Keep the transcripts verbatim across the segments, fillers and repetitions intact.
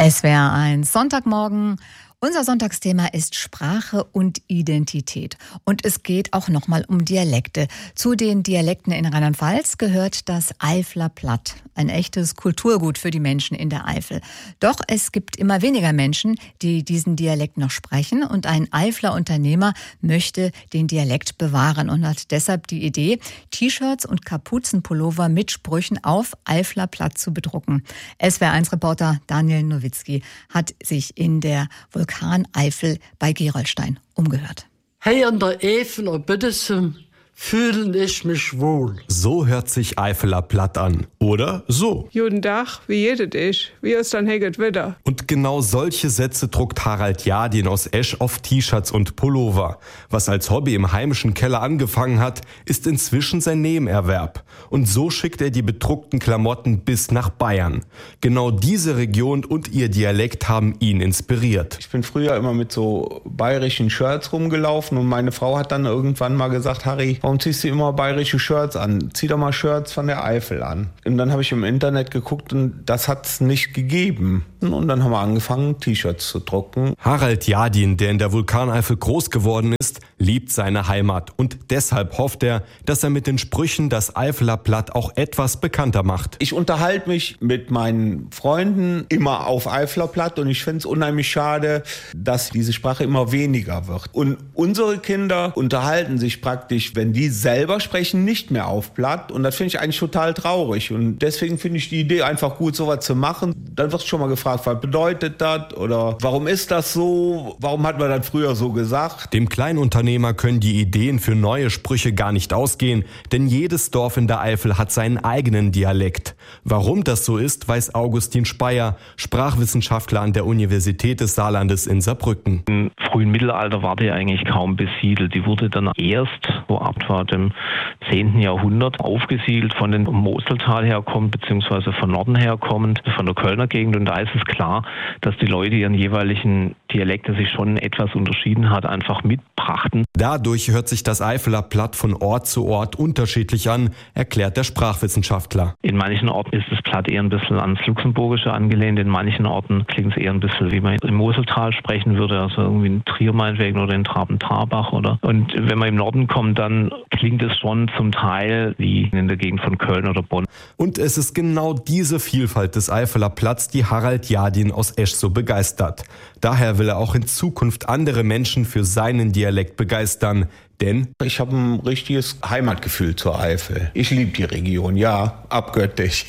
S W R eins Sonntagmorgen. Unser Sonntagsthema ist Sprache und Identität. Und es geht auch nochmal um Dialekte. Zu den Dialekten in Rheinland-Pfalz gehört das Eifler Platt. Ein echtes Kulturgut für die Menschen in der Eifel. Doch es gibt immer weniger Menschen, die diesen Dialekt noch sprechen. Und ein Eifler Unternehmer möchte den Dialekt bewahren und hat deshalb die Idee, T-Shirts und Kapuzenpullover mit Sprüchen auf Eifler Platt zu bedrucken. S W R eins Reporter Daniel Nowitzki hat sich in der Vulkaneifel bei Gerolstein umgehört. Hey, an der Eifler Büdesem fühle ich mich wohl. So hört sich Eifeler Platt an. Oder so. Guten Tag, wie jedet ich? Wie ist dann heget wieder? Und genau solche Sätze druckt Harald Jadin aus Esch auf T-Shirts und Pullover. Was als Hobby im heimischen Keller angefangen hat, ist inzwischen sein Nebenerwerb. Und so schickt er die bedruckten Klamotten bis nach Bayern. Genau diese Region und ihr Dialekt haben ihn inspiriert. Ich bin früher immer mit so bayerischen Shirts rumgelaufen und meine Frau hat dann irgendwann mal gesagt, Harry, warum ziehst du immer bayerische Shirts an? Zieh doch mal Shirts von der Eifel an. Und dann habe ich im Internet geguckt und das hat es nicht gegeben. Und dann haben wir angefangen, T-Shirts zu drucken. Harald Jadin, der in der Vulkaneifel groß geworden ist, liebt seine Heimat. Und deshalb hofft er, dass er mit den Sprüchen das Eifeler Platt auch etwas bekannter macht. Ich unterhalte mich mit meinen Freunden immer auf Eifler Platt und ich finde es unheimlich schade, dass diese Sprache immer weniger wird. Und unsere Kinder unterhalten sich praktisch, wenn die selber sprechen, nicht mehr auf Platt. Und das finde ich eigentlich total traurig. Und deswegen finde ich die Idee einfach gut, sowas zu machen. Dann wird schon mal gefragt, was bedeutet das? Oder warum ist das so? Warum hat man das früher so gesagt? Dem Kleinunternehmer können die Ideen für neue Sprüche gar nicht ausgehen, denn jedes Dorf in der Eifel hat seinen eigenen Dialekt. Warum das so ist, weiß Augustin Speyer, Sprachwissenschaftler an der Universität des Saarlandes in Saarbrücken. Im frühen Mittelalter war die eigentlich kaum besiedelt. Die wurde dann erst so ab dem zehnten Jahrhundert aufgesiedelt, von den Moseltal herkommt, beziehungsweise von Norden herkommend, von der Kölner Gegend. Und da ist es klar, dass die Leute ihren jeweiligen Dialekt, der sich schon etwas unterschieden hat, einfach mitbrachten. Dadurch hört sich das Eifeler Platt von Ort zu Ort unterschiedlich an, erklärt der Sprachwissenschaftler. In manchen Orten ist das Platt eher ein bisschen ans Luxemburgische angelehnt, in manchen Orten klingt es eher ein bisschen, wie man im Moseltal sprechen würde, also irgendwie in Trier meinetwegen oder in Traben-Trarbach, oder. Und wenn man im Norden kommt, dann klingt es schon zum Teil wie in der Gegend von Köln oder Bonn. Und es ist genau diese Vielfalt des Eifeler Platts, die Harald Jadin aus Esch so begeistert. Daher will er auch in Zukunft andere Menschen für seinen Dialekt begeistern. Denn ich habe ein richtiges Heimatgefühl zur Eifel. Ich liebe die Region, ja, abgöttisch.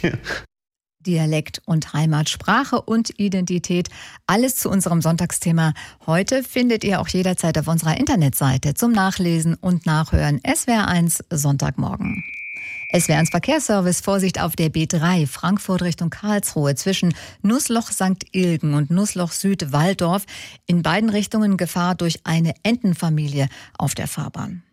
Dialekt und Heimat, Sprache und Identität. Alles zu unserem Sonntagsthema. Heute findet ihr auch jederzeit auf unserer Internetseite zum Nachlesen und Nachhören. S W R eins Sonntagmorgen. S W R eins Verkehrsservice, Vorsicht auf der B drei, Frankfurt Richtung Karlsruhe, zwischen Nussloch Sankt Ilgen und Nussloch Süd Walldorf. In beiden Richtungen Gefahr durch eine Entenfamilie auf der Fahrbahn.